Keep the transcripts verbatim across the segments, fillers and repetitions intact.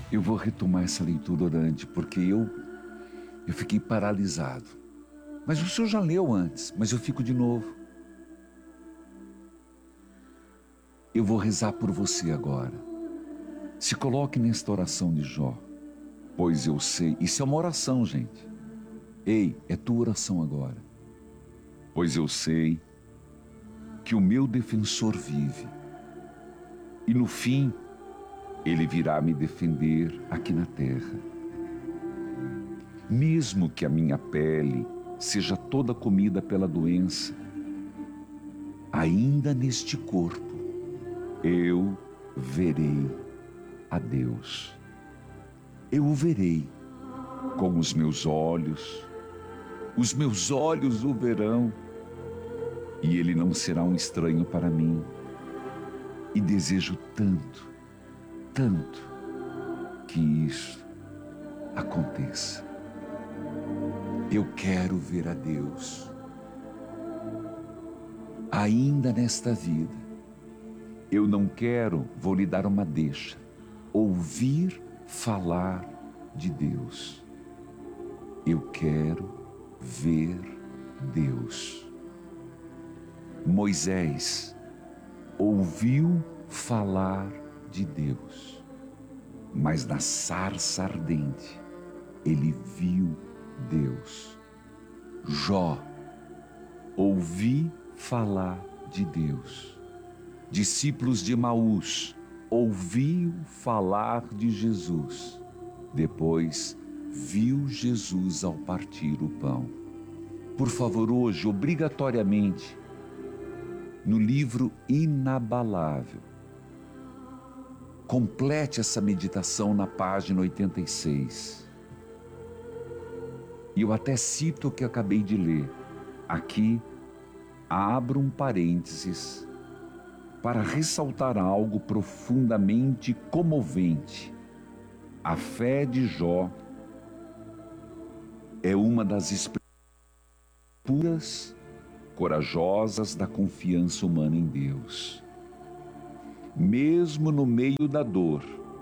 Eu vou retomar essa leitura orante, porque eu, eu fiquei paralisado. Mas o senhor já leu antes, mas eu fico de novo. Eu vou rezar por você agora. Se coloque nesta oração de Jó, pois eu sei. Isso é uma oração, gente. Ei, é tua oração agora. Pois eu sei que o meu defensor vive, e no fim ele virá me defender aqui na terra. Mesmo que a minha pele seja toda comida pela doença, ainda neste corpo eu verei a Deus. Eu o verei com os meus olhos, os meus olhos o verão, e ele não será um estranho para mim. E desejo tanto, tanto que isso aconteça. Eu quero ver a Deus. Ainda nesta vida, eu não quero, vou lhe dar uma deixa, ouvir falar de Deus. Eu quero ver Deus. Moisés ouviu falar de Deus, mas na sarça ardente ele viu Deus. Jó, ouvi falar de Deus. Discípulos de Emaús, ouviu falar de Jesus. Depois viu Jesus ao partir o pão. Por favor, hoje, obrigatoriamente, no livro Inabalável, complete essa meditação na página oitenta e seis. E eu até cito o que acabei de ler. Aqui, abro um parênteses para ressaltar algo profundamente comovente. A fé de Jó é uma das expressões puras, corajosas da confiança humana em Deus. Mesmo no meio da dor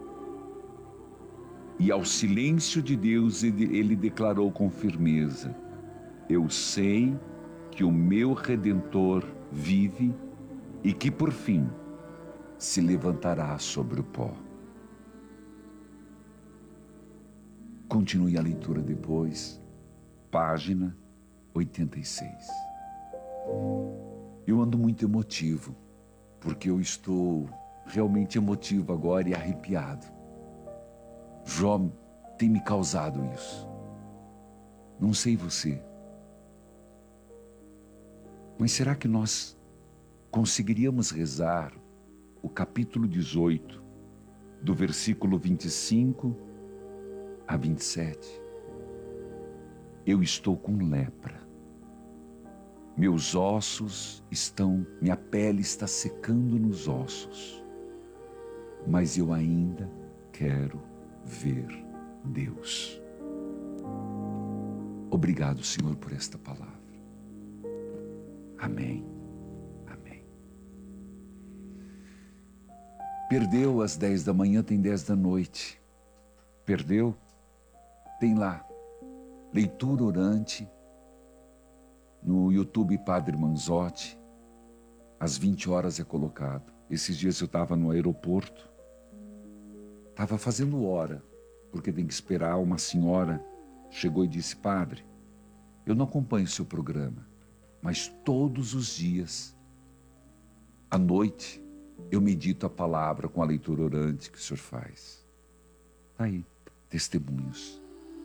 e ao silêncio de Deus, ele, ele declarou com firmeza: eu sei que o meu Redentor vive e que por fim se levantará sobre o pó. Continue a leitura depois, página oitenta e seis. Eu ando muito emotivo, porque eu estou realmente emotivo agora e arrepiado. Jó tem me causado isso. Não sei você, mas será que nós conseguiríamos rezar o capítulo dezoito, do versículo vinte e cinco a vinte e sete? Eu estou com lepra. Meus ossos estão, minha pele está secando nos ossos, mas eu ainda quero ver Deus. Obrigado, Senhor, por esta palavra. Amém. Amém. Perdeu às dez da manhã, tem dez da noite. Perdeu? Tem lá, leitura orante, no YouTube Padre Manzotti, às vinte horas é colocado. Esses dias eu estava no aeroporto, estava fazendo hora, porque tem que esperar. Uma senhora chegou e disse: padre, eu não acompanho o seu programa, mas todos os dias, à noite, eu medito a palavra com a leitura orante que o senhor faz. Está aí, testemunhos.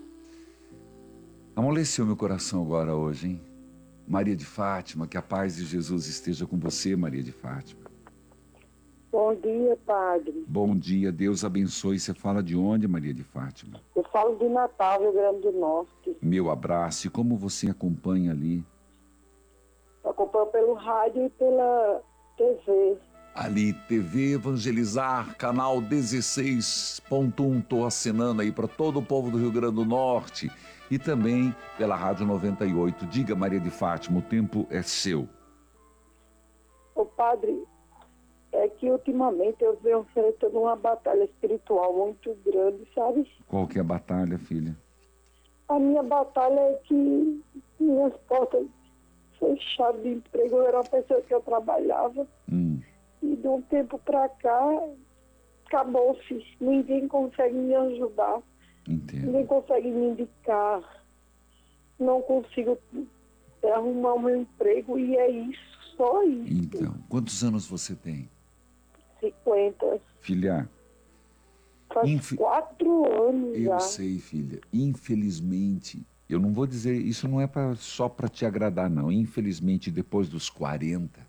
Amoleceu meu coração agora hoje, hein? Maria de Fátima, que a paz de Jesus esteja com você, Maria de Fátima. Bom dia, padre. Bom dia, Deus abençoe. Você fala de onde, Maria de Fátima? Eu falo de Natal, Rio Grande do Norte. Meu abraço. E como você acompanha ali? Eu acompanho pelo rádio e pela T V. Ali, T V Evangelizar, canal dezesseis ponto um, estou assinando aí para todo o povo do Rio Grande do Norte. E também pela Rádio noventa e oito. Diga, Maria de Fátima, o tempo é seu. Ô padre, é, É que ultimamente eu venho enfrentando uma batalha espiritual muito grande, sabe? Qual que é a batalha, filha? A minha batalha é que minhas portas fechadas de emprego. Eu era uma pessoa que eu trabalhava. Hum. E de um tempo pra cá, acabou-se. Ninguém consegue me ajudar. Entendo. Ninguém consegue me indicar. Não consigo arrumar o meu emprego e é isso, só isso. Então, quantos anos você tem? cinquenta. Filha, Faz Infe- quatro anos eu já. sei, filha. Infelizmente, eu não vou dizer, isso não é pra, só para te agradar, não. Infelizmente, depois dos quarenta,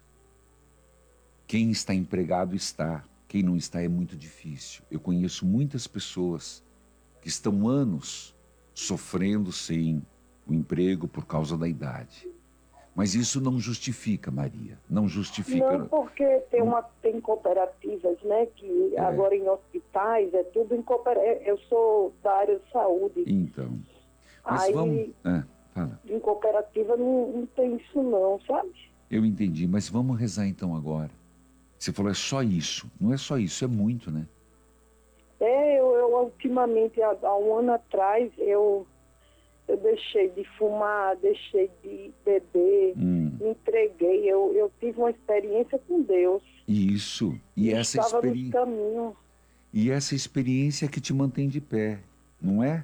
quem está empregado está. Quem não está é muito difícil. Eu conheço muitas pessoas que estão anos sofrendo sem o emprego por causa da idade. Mas isso não justifica, Maria. Não justifica. Não, porque tem, uma, tem cooperativas, né? Que É. agora em hospitais é tudo em cooperativa. Eu sou da área de saúde. Então. Mas Aí, vamos. É, fala. em cooperativa não, não tem isso não, sabe? Eu entendi, mas vamos rezar então agora. Você falou, é só isso. Não é só isso, é muito, né? É, eu, eu ultimamente, há, há um ano atrás, eu, eu deixei de fumar, deixei de beber, Hum. me entreguei. Eu, eu tive uma experiência com Deus. Isso. E essa, Estava experi... no caminho. e essa experiência que te mantém de pé, não é?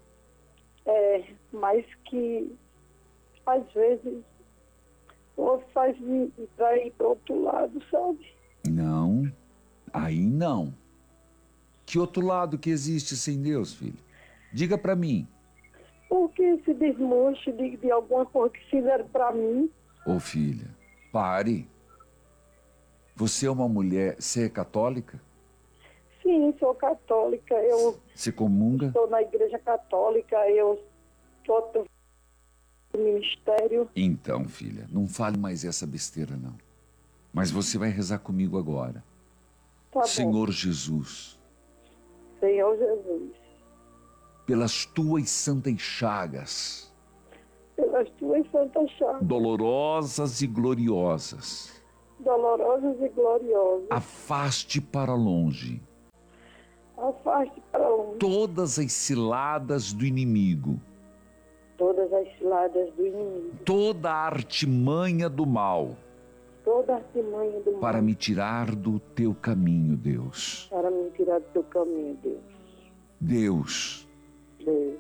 É, mas que às vezes ou faz me para ir para outro lado, sabe? Não. Aí não. Que outro lado que existe sem Deus, filho? Diga pra mim. Porque esse desmanche de, de alguma coisa que fizeram para mim. Ô filha, pare. Você é uma mulher, você é católica? Sim, sou católica, eu Você comunga? estou na igreja católica, eu estou no ministério. Então, filha, não fale mais essa besteira, não. Mas você vai rezar comigo agora. Tá bom. Senhor Jesus, Senhor Jesus, pelas tuas santas chagas, pelas tuas santas chagas, dolorosas e gloriosas, dolorosas e gloriosas, afaste para longe afaste para longe todas as ciladas do inimigo, todas as ciladas do inimigo, toda a artimanha do mal, toda a artimanha do mal, para me tirar do teu caminho, Deus. para me tirar do teu caminho, Deus. Deus, Deus,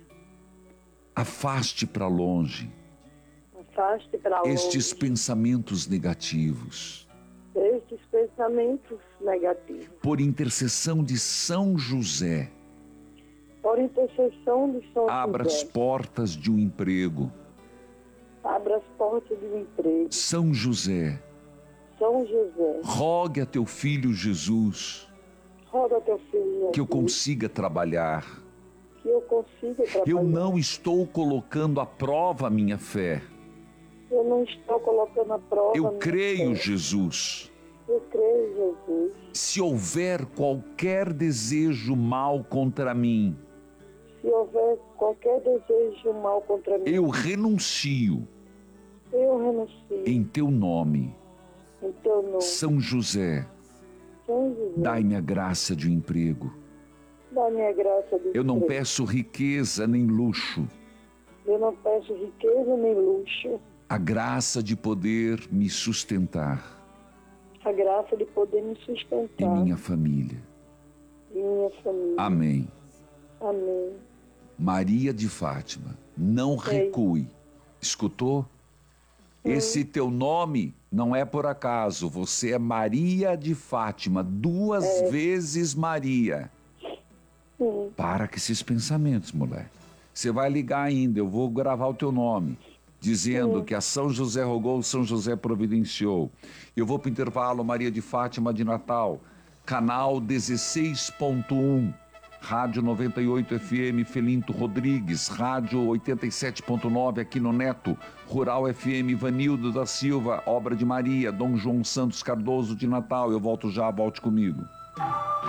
afaste para longe afaste para longe estes pensamentos negativos. estes pensamentos negativos. Por intercessão de São José, Por intercessão de São abra as José, portas de um emprego. abra as portas do emprego. São José, São José, rogue a teu filho Jesus roga teu filho Jesus, que eu consiga trabalhar. que eu consiga trabalhar. Eu não estou colocando à prova a minha fé. Eu não estou colocando a prova. Eu minha creio, fé. Jesus. Eu creio, Jesus. Se houver qualquer desejo mal contra mim, Se houver qualquer desejo mal contra mim, eu renuncio eu renuncio em teu nome. em teu nome. São José, São José, dai-me a graça de um emprego. dá-me a graça de Eu não emprego. peço riqueza nem luxo, Eu não peço riqueza nem luxo. a graça de poder me sustentar A graça de poder me e sustentar minha família. e minha família. Amém. Amém. Maria de Fátima, não recue. Escutou? Esse teu nome não é por acaso. Você é Maria de Fátima, duas vezes Maria. Sim. Para com esses pensamentos, mulher. Você vai ligar ainda, eu vou gravar o teu nome, dizendo que a São José rogou, São José providenciou. Eu vou para o intervalo, Maria de Fátima de Natal, canal dezesseis ponto um, Rádio noventa e oito F M, Felinto Rodrigues, Rádio oitenta e sete ponto nove aqui no Neto, Rural F M, Ivanildo da Silva, Obra de Maria, Dom João Santos Cardoso de Natal. Eu volto já, volte comigo.